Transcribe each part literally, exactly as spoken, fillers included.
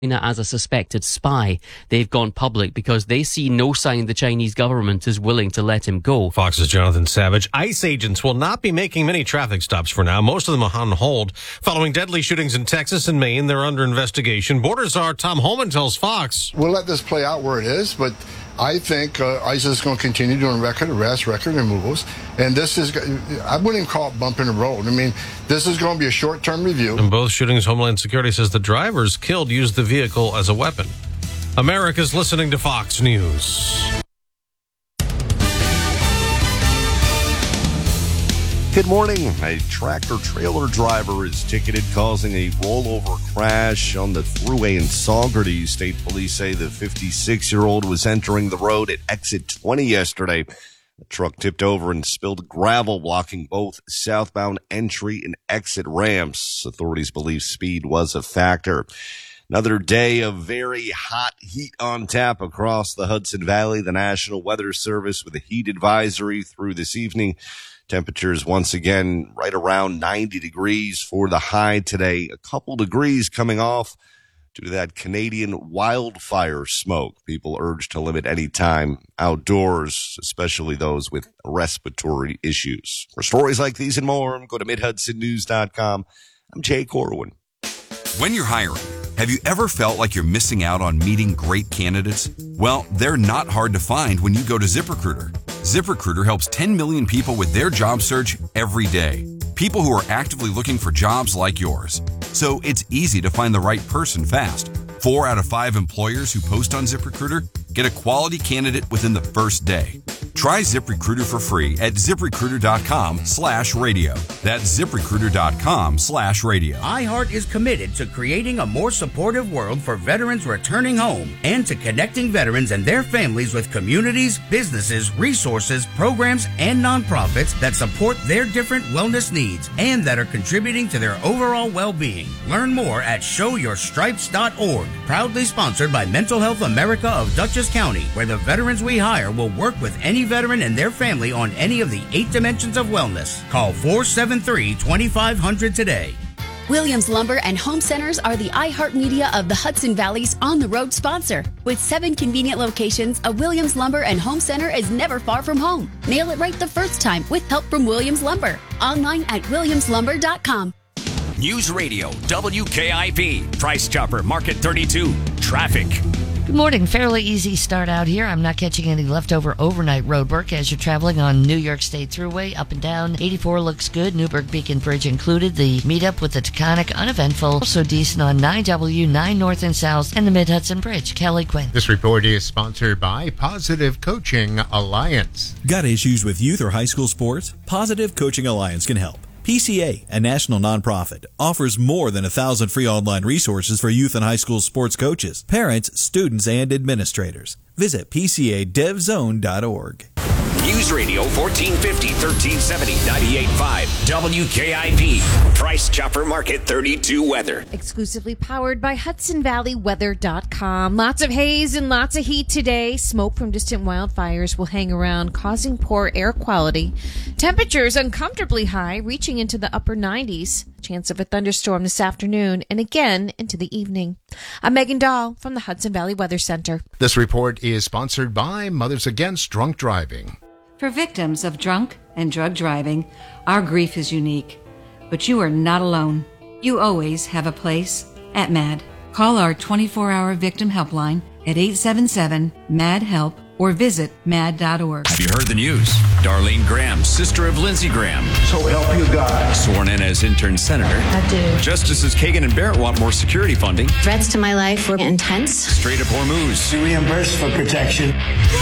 as a suspected spy. They've gone public because they see no sign the Chinese government is willing to let him go. Fox's Jonathan Savage. ICE agents will not be making many traffic stops for now. Most of them are on hold. Following deadly shootings in Texas and Maine, they're under investigation. Border czar Tom Holman tells Fox. We'll let this play out where it is, but I think uh, ICE is going to continue doing record arrests, record removals, and this is, I wouldn't even call it bumping the road. I mean, this is going to be a short-term review. In both shootings, Homeland Security says the drivers killed used the vehicle as a weapon. America's listening to Fox News. Good morning. A tractor-trailer driver is ticketed, causing a rollover crash on the thruway in Saugerty. State police say the fifty-six-year-old was entering the road at exit twenty yesterday. The truck tipped over and spilled gravel, blocking both southbound entry and exit ramps. Authorities believe speed was a factor. Another day of very hot heat on tap across the Hudson Valley. The National Weather Service with a heat advisory through this evening. Temperatures once again right around ninety degrees for the high today. A couple degrees coming off due to that Canadian wildfire smoke. People urged to limit any time outdoors, especially those with respiratory issues. For stories like these and more, go to mid hudson news dot com. I'm Jay Corwin. When you're hiring, have you ever felt like you're missing out on meeting great candidates? Well, they're not hard to find when you go to ZipRecruiter. ZipRecruiter helps ten million people with their job search every day. People who are actively looking for jobs like yours. So it's easy to find the right person fast. Four out of five employers who post on ZipRecruiter get a quality candidate within the first day. Try ZipRecruiter for free at ZipRecruiter.com slash radio. That's ZipRecruiter.com slash radio. iHeart is committed to creating a more supportive world for veterans returning home and to connecting veterans and their families with communities, businesses, resources, programs, and nonprofits that support their different wellness needs and that are contributing to their overall well-being. Learn more at show your stripes dot org. Proudly sponsored by Mental Health America of Dutchess County, where the veterans we hire will work with any veteran and their family on any of the eight dimensions of wellness. Call four seven three, two five zero zero today. Williams Lumber and Home Centers are the iHeartMedia of the Hudson Valley's on-the-road sponsor. With seven convenient locations, a Williams Lumber and Home Center is never far from home. Nail it right the first time with help from Williams Lumber. Online at williams lumber dot com. News Radio, W K I P, Price Chopper, Market thirty-two, traffic. Good morning. Fairly easy start out here. I'm not catching any leftover overnight road work as you're traveling on New York State Thruway up and down. eighty-four looks good. Newburgh Beacon Bridge included. The meetup with the Taconic uneventful. Also decent on nine W, nine North and South, and the Mid-Hudson Bridge. Kelly Quinn. This report is sponsored by Positive Coaching Alliance. Got issues with youth or high school sports? Positive Coaching Alliance can help. P C A, a national nonprofit, offers more than a thousand free online resources for youth and high school sports coaches, parents, students, and administrators. Visit P C A dev zone dot org. News Radio fourteen fifty, thirteen seventy, ninety-eight point five, W K I P, Price Chopper Market thirty-two weather. Exclusively powered by Hudson Valley Weather dot com. Lots of haze and lots of heat today. Smoke from distant wildfires will hang around, causing poor air quality. Temperatures uncomfortably high, reaching into the upper nineties. Chance of a thunderstorm this afternoon and again into the evening. I'm Megan Dahl from the Hudson Valley Weather Center. This report is sponsored by Mothers Against Drunk Driving. For victims of drunk and drug driving, our grief is unique. But you are not alone. You always have a place at MAD. Call our twenty-four hour victim helpline at eight seven seven, M A D, HELP or visit mad dot org. Have you heard the news? Darlene Graham, sister of Lindsey Graham. So help you God. Sworn in as intern senator. I do. Justices Kagan and Barrett want more security funding. Threats to my life were intense. Strait of Hormuz. To reimburse for protection.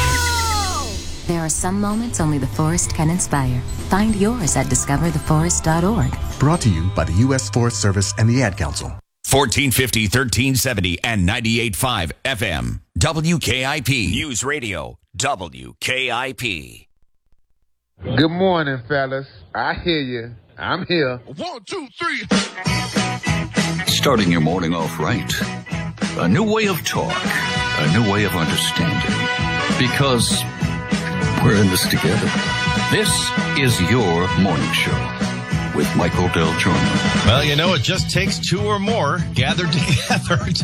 There are some moments only the forest can inspire. Find yours at discover the forest dot org. Brought to you by the U S Forest Service and the Ad Council. fourteen fifty, thirteen seventy, and ninety-eight point five F M. W K I P. News Radio, W K I P. Good morning, fellas. I hear you. I'm here. One, two, three. Starting your morning off right. A new way of talk. A new way of understanding. Because we're in this together. This is your morning show with Michael Del Giorno. Well, you know, it just takes two or more gathered together to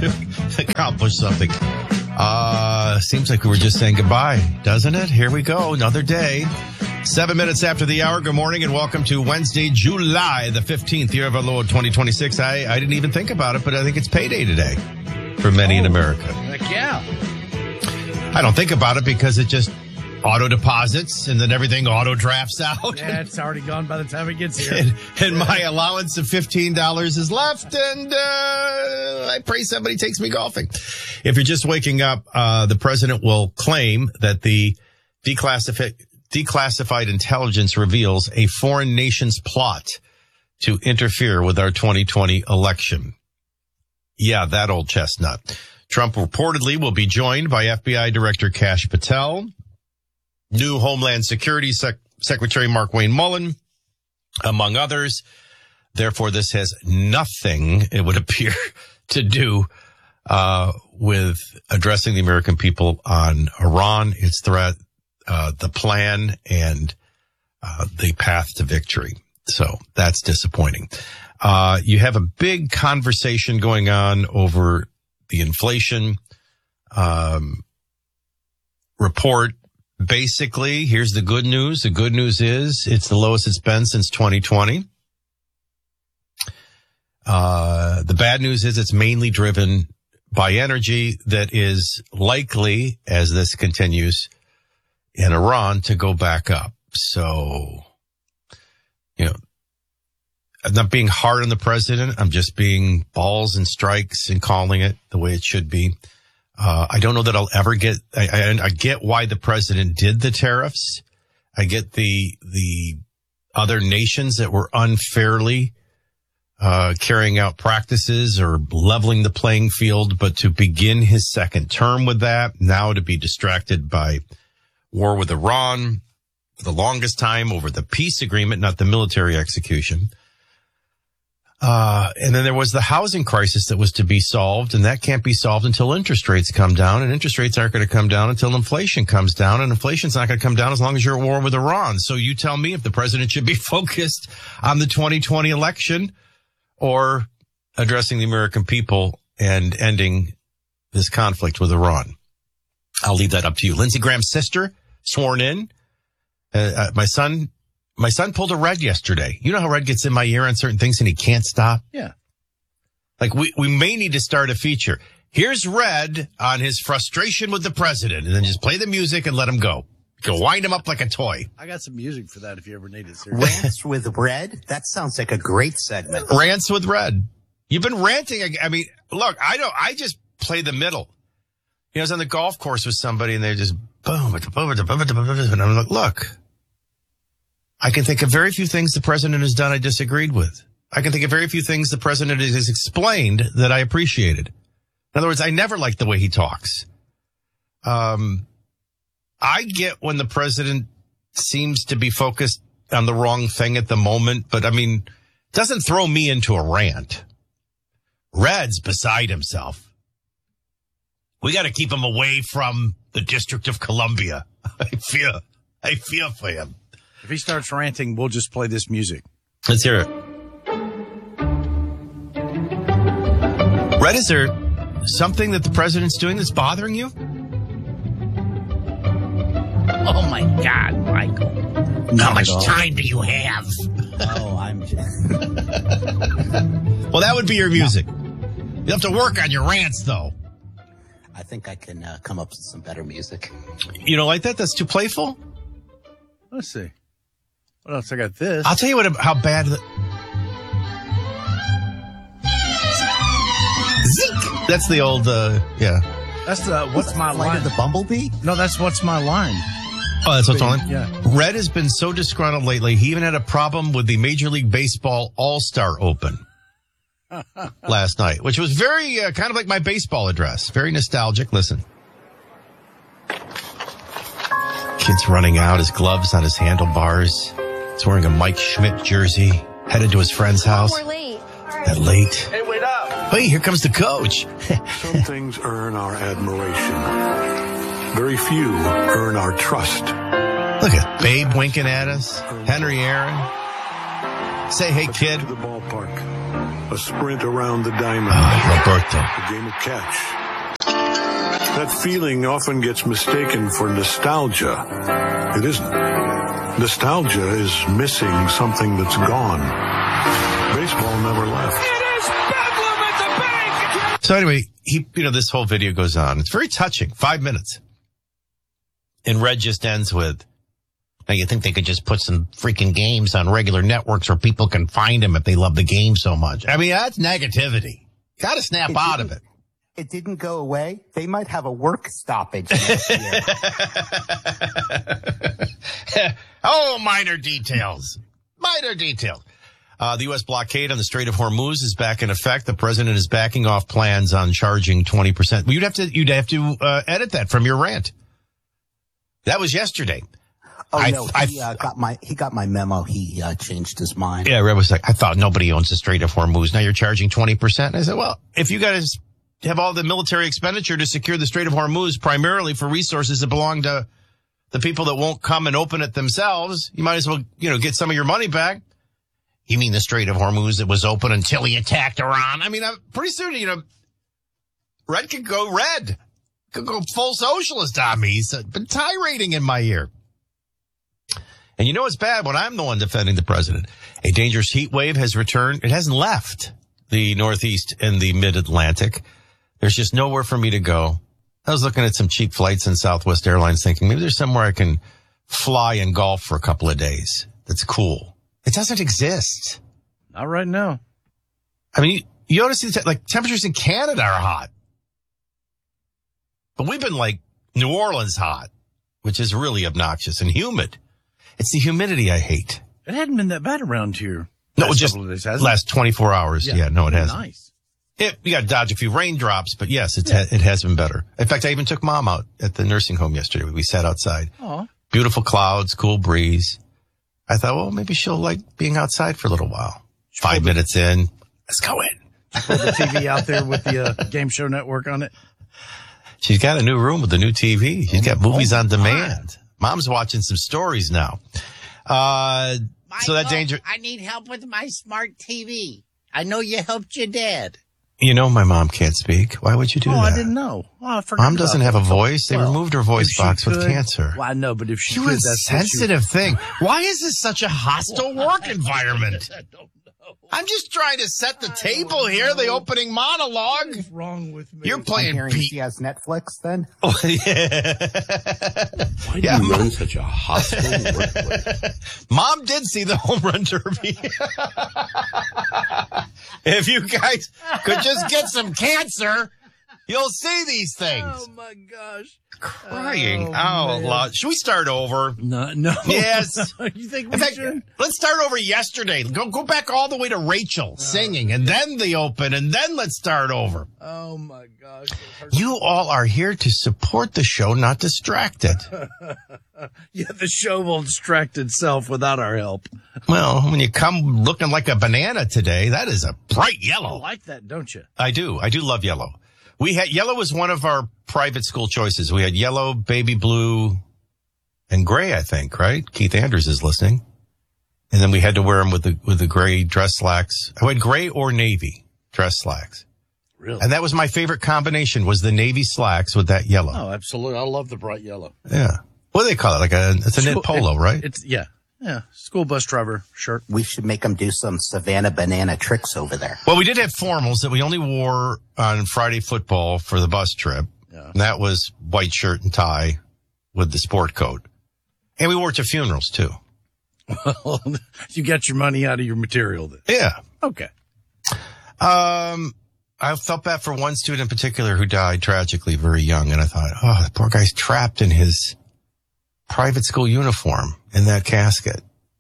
accomplish something. Uh, seems like we were just saying goodbye, doesn't it? Here we go. Another day. Seven minutes after the hour. Good morning and welcome to Wednesday, July the fifteenth, year of our Lord twenty twenty-six. I, I didn't even think about it, but I think it's payday today for many oh, in America. Heck yeah. I don't think about it because it just auto deposits and then everything auto drafts out. Yeah, it's already gone by the time it gets here. And, and my allowance of fifteen dollars is left, and uh, I pray somebody takes me golfing. If you're just waking up, uh, the president will claim that the declassified, declassified intelligence reveals a foreign nation's plot to interfere with our twenty twenty election. Yeah, that old chestnut. Trump reportedly will be joined by F B I Director Kash Patel, new Homeland Security Sec- Secretary Markwayne Mullin, among others. Therefore, this has nothing, it would appear, to do uh with addressing the American people on Iran, its threat, uh the plan, and uh the path to victory. So that's disappointing. Uh you have a big conversation going on over the inflation um report. Basically, here's the good news. The good news is it's the lowest it's been since twenty twenty. Uh, the bad news is it's mainly driven by energy that is likely, as this continues in Iran, to go back up. So, you know, I'm not being hard on the president. I'm just being balls and strikes and calling it the way it should be. Uh, I don't know that I'll ever get, I, I, I get why the president did the tariffs. I get the, the other nations that were unfairly, uh, carrying out practices or leveling the playing field. But to begin his second term with that, now to be distracted by war with Iran for the longest time over the peace agreement, not the military execution. Uh, and then there was the housing crisis that was to be solved, and that can't be solved until interest rates come down, and interest rates aren't going to come down until inflation comes down, and inflation's not going to come down as long as you're at war with Iran. So you tell me if the president should be focused on the twenty twenty election or addressing the American people and ending this conflict with Iran. I'll leave that up to you. Lindsey Graham's sister, sworn in. Uh, uh, my son... My son pulled a Red yesterday. You know how Red gets in my ear on certain things and he can't stop? Yeah. Like we, we may need to start a feature. Here's Red on his frustration with the president, and then just play the music and let him go. Go wind him up like a toy. I got some music for that if you ever need it. Rants with Red? That sounds like a great segment. Rants with Red. You've been ranting. I mean, look, I don't, I just play the middle. You know, I was on the golf course with somebody and they just boom, and I'm like, look. I can think of very few things the president has done I disagreed with. I can think of very few things the president has explained that I appreciated. In other words, I never liked the way he talks. Um, I get when the president seems to be focused on the wrong thing at the moment, but I mean, doesn't throw me into a rant. Red's beside himself. We got to keep him away from the District of Columbia. I feel, I feel for him. If he starts ranting, we'll just play this music. Let's hear it. Red, is there something that the president's doing that's bothering you? Oh, my God, Michael. Not How much all. time do you have? Oh, I'm... Well, that would be your music. You have to work on your rants, though. I think I can uh, come up with some better music. You don't like that? That's too playful? Let's see. What else? I got this. I'll tell you what, how bad. The... Zeke. That's the old, uh, yeah. That's the, what's my Flight line? of the Bumblebee? No, that's what's my line. Oh, that's what's on. Yeah. Red has been so disgruntled lately, he even had a problem with the Major League Baseball All-Star Open last night, which was very, uh, kind of like my baseball address. Very nostalgic. Listen. Kid's running out, his gloves on his handlebars. He's wearing a Mike Schmidt jersey, headed to his friend's house. We're late. At late. Hey, wait up. Hey, here comes the coach. Some things earn our admiration. Very few earn our trust. Look at Babe winking at us. Henry Aaron. Say, hey, kid. To the ballpark. A sprint around the diamond. Oh, Roberto. A game of catch. That feeling often gets mistaken for nostalgia. It isn't. Nostalgia is missing something that's gone. Baseball never left. It is bedlam at the bank! So anyway, he, you know, this whole video goes on. It's very touching. Five minutes. And Red just ends with, now you think they could just put some freaking games on regular networks where people can find them if they love the game so much. I mean, that's negativity. Got to snap it out of it. It didn't go away. They might have a work stoppage next year. Oh, minor details. Minor details. Uh, the U S blockade on the Strait of Hormuz is back in effect. The president is backing off plans on charging twenty percent. Well, you'd have to, you'd have to, uh, edit that from your rant. That was yesterday. Oh, I, no, he, uh, got my, he got my memo. He, uh, changed his mind. Yeah, Red was like, I thought nobody owns the Strait of Hormuz. Now you're charging twenty percent. I said, well, if you guys have all the military expenditure to secure the Strait of Hormuz, primarily for resources that belong to the people that won't come and open it themselves, you might as well, you know, get some of your money back. You mean the Strait of Hormuz that was open until he attacked Iran? I mean, uh, pretty soon, you know, Red could go red. Could go full socialist on me. He's been tirading in my ear. And you know it's bad when I'm the one defending the president. A dangerous heat wave has returned. It hasn't left the Northeast and the Mid-Atlantic. There's just nowhere for me to go. I was looking at some cheap flights in Southwest Airlines thinking maybe there's somewhere I can fly and golf for a couple of days. That's cool. It doesn't exist. Not right now. I mean, you, you ought to see, like, temperatures in Canada are hot. But we've been like New Orleans hot, which is really obnoxious and humid. It's the humidity I hate. It hadn't been that bad around here. No, just days, last twenty-four hours. Yeah, yeah no, it hasn't. Nice. It, you got to dodge a few raindrops, but yes, it's, yeah. it has been better. In fact, I even took Mom out at the nursing home yesterday. We sat outside. Aww. Beautiful clouds, cool breeze. I thought, well, maybe she'll like being outside for a little while. She Five the, minutes in, let's go in. Put the T V out there with the uh, Game Show Network on it. She's got a new room with a new T V. She's got movies on demand. Mom's watching some stories now. Uh, so that danger. I need help with my smart T V. I know you helped your dad. You know my mom can't speak. Why would you do oh, that? Oh, I didn't know. Oh, I forgot. Mom doesn't have a voice. They well, removed her voice box could, with cancer. Well, I know, but if she, she could, was that's a sensitive she... thing. Why is this such a hostile work environment? I don't know. I'm just trying to set the table here. The opening monologue. What is wrong with me? You're playing Pete. She has Netflix then? Oh, yeah. Why do yeah, you run such a hostile workplace? Mom did see the home run derby. If you guys could just get some cancer, you'll see these things. Oh, my gosh. Crying oh, out man. loud. Should we start over? No. no. Yes. You think we In fact, should? Let's start over yesterday. Go go back all the way to Rachel oh, singing, and then the open, and then let's start over. Oh, my gosh. You all are here to support the show, not distract it. Yeah, the show will distract itself without our help. Well, when you come looking like a banana today, that is a bright yellow. You like that, don't you? I do. I do love yellow. We had, yellow was one of our private school choices. We had yellow, baby blue, and gray, I think, right? Keith Andrews is listening. And then we had to wear them with the, with the gray dress slacks. I went gray or navy dress slacks. Really? And that was my favorite combination, was the navy slacks with that yellow. Oh, absolutely. I love the bright yellow. Yeah. What do they call it? Like a, it's a knit polo, it, right? It's, yeah. Yeah. School bus driver shirt. We should make them do some Savannah banana tricks over there. Well, we did have formals that we only wore on Friday football for the bus trip. Yeah. And that was white shirt and tie with the sport coat. And we wore it to funerals too. Well, you got your money out of your material then. Yeah. Okay. Um, I felt bad for one student in particular who died tragically very young. And I thought, oh, the poor guy's trapped in his private school uniform in that casket.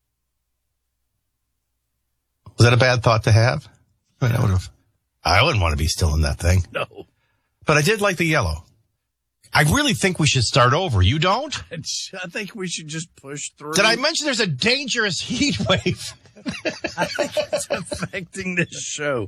Was that a bad thought to have? I mean, I would have, I wouldn't want to be still in that thing. No. But I did like the yellow. I really think we should start over. You don't? I think we should just push through. Did I mention there's a dangerous heat wave? I think it's affecting this show.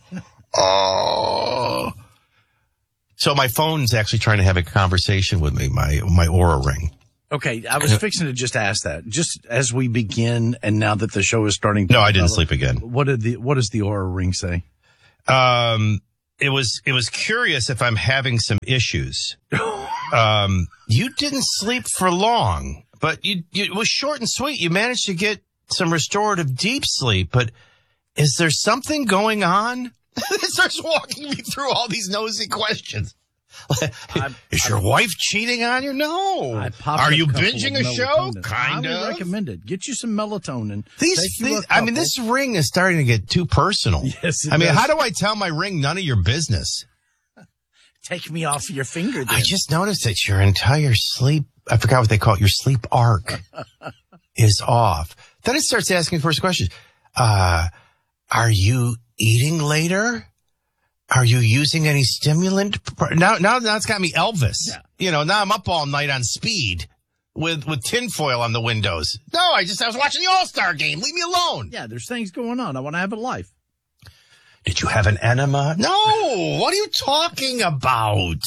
Oh. So my phone's actually trying to have a conversation with me, my, my Aura Ring. Okay, I was fixing to just ask that. Just as we begin, and now that the show is starting. To no, I didn't develop, sleep again. What did the What does the Aura ring say? Um, it was it was curious if I'm having some issues. um, you didn't sleep for long, but you, you it was short and sweet. You managed to get some restorative deep sleep, but is there something going on? It starts walking me through all these nosy questions. I, Is your I, wife cheating on you? No. Are you binging a show? Kind I of. would recommend it. Get you some melatonin. These, these I mean, this ring is starting to get too personal. Yes, it I mean, does. how do I tell my ring none of your business? Take me off your finger then. I just noticed that your entire sleep, I forgot what they call it, your sleep arc is off. Then it starts asking first questions. Uh, are you eating later? Are you using any stimulant? Now, now, now it's got me Elvis. Yeah. You know, now I'm up all night on speed with, with tinfoil on the windows. No, I just, I was watching the All-Star game. Leave me alone. Yeah, there's things going on. I want to have a life. Did you have an enema? No. What are you talking about?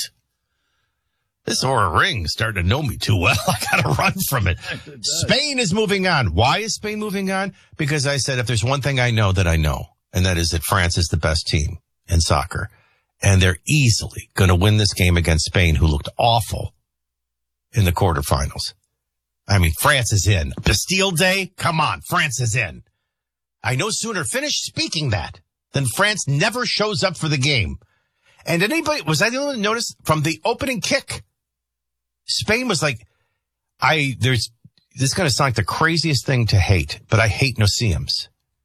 This Aura ring is starting to know me too well. I got to run from it. it Spain is moving on. Why is Spain moving on? Because I said, if there's one thing I know that I know, and that is that France is the best team in soccer, and they're easily going to win this game against Spain, who looked awful in the quarterfinals. I mean, France is in. Bastille Day? Come on, France is in. I no sooner finish speaking that than France never shows up for the game. And anybody, was I the only one to notice from the opening kick? Spain was like, I, there's, this is going to sound like the craziest thing to hate, but I hate no-see-ums.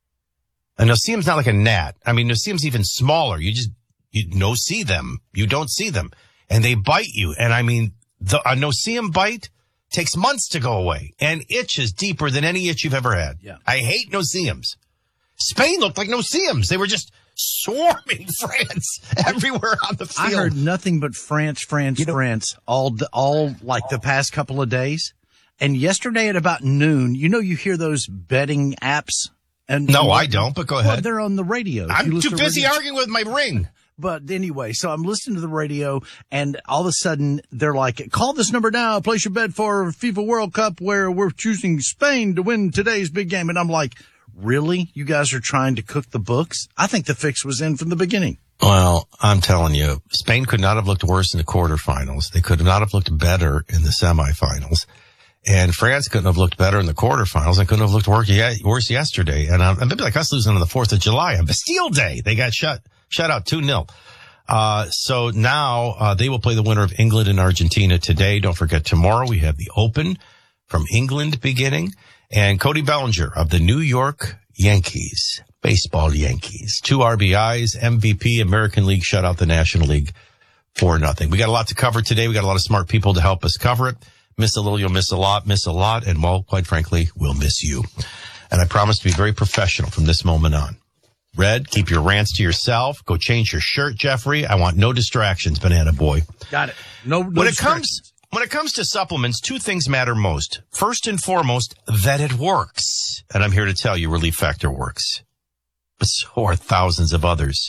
A no-see-um's not like a gnat. I mean, no-see-um's even smaller. You just, you no-see them. You don't see them. And they bite you. And I mean, the, a no-see-um bite takes months to go away and itches deeper than any itch you've ever had. Yeah. I hate no-see-ums. Spain looked like no-see-ums. They were just swarming France everywhere on the field. I heard nothing but France, France, you know, France all, all like the past couple of days. And yesterday at about noon, you know, you hear those betting apps. And no, I don't, but go ahead. Well, they're on the radio. I'm too busy radio. arguing with my ring. But anyway, so I'm listening to the radio, and all of a sudden, they're like, call this number now, place your bet for FIFA World Cup, where we're choosing Spain to win today's big game. And I'm like, really? You guys are trying to cook the books? I think the fix was in from the beginning. Well, I'm telling you, Spain could not have looked worse in the quarterfinals. They could not have looked better in the semifinals. And France couldn't have looked better in the quarterfinals and couldn't have looked worse yesterday. And uh, maybe like us losing on the fourth of July on Bastille Day. They got shut, shut out two nil. Uh, so now, uh, they will play the winner of England and Argentina today. Don't forget tomorrow we have the Open from England beginning, and Cody Bellinger of the New York Yankees, baseball Yankees, two R B Is, M V P, American League shut out the National League for nothing. We got a lot to cover today. We got a lot of smart people to help us cover it. Miss a little, you'll miss a lot, miss a lot, and well, quite frankly, we'll miss you. And I promise to be very professional from this moment on. Red, keep your rants to yourself. Go change your shirt, Jeffrey. I want no distractions, Banana Boy. Got it. No, no when it comes, when it comes to supplements, two things matter most. First and foremost, that it works. And I'm here to tell you Relief Factor works. But so are thousands of others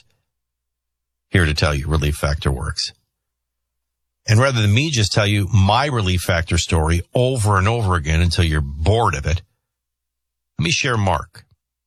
here to tell you Relief Factor works. And rather than me just tell you my Relief Factor story over and over again until you're bored of it, let me share Mark.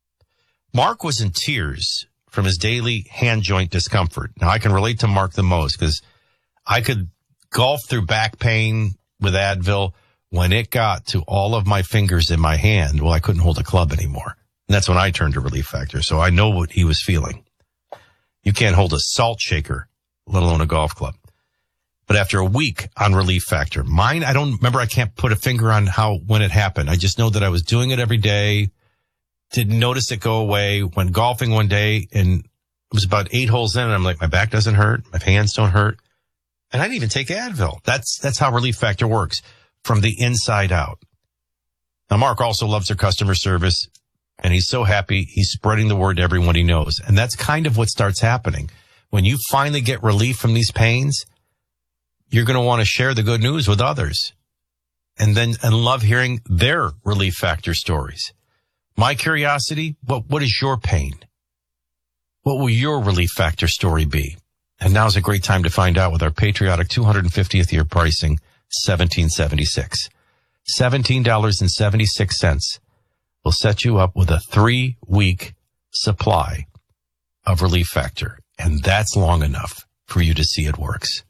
Mark was in tears from his daily hand joint discomfort. Now, I can relate to Mark the most because I could golf through back pain with Advil. When it got to all of my fingers in my hand, well, I couldn't hold a club anymore. And that's when I turned to Relief Factor, so I know what he was feeling. You can't hold a salt shaker, let alone a golf club. But after a week on Relief Factor, mine, I don't remember, I can't put a finger on how, when it happened. I just know that I was doing it every day, didn't notice it go away, went golfing one day, and it was about eight holes in, and I'm like, my back doesn't hurt, my hands don't hurt. And I didn't even take Advil. That's, that's how Relief Factor works, from the inside out. Now, Mark also loves their customer service, and he's so happy he's spreading the word to everyone he knows. And that's kind of what starts happening. When you finally get relief from these pains, you're going to want to share the good news with others, and then and love hearing their Relief Factor stories. My curiosity, what what is your pain? What will your Relief Factor story be? And now's a great time to find out with our patriotic two hundred fiftieth year pricing, seventeen seventy-six. seventeen dollars and seventy-six cents will set you up with a three-week supply of Relief Factor. And that's long enough for you to see it works.